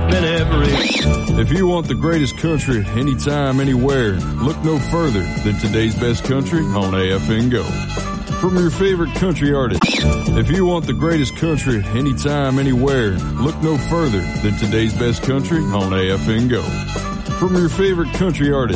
than ever is. If you want the greatest country anytime, anywhere, look no further than today's best country on AFN Go. From your favorite country artist. If you want the greatest country anytime, anywhere, look no further than today's best country on AFN Go. From your favorite country artist.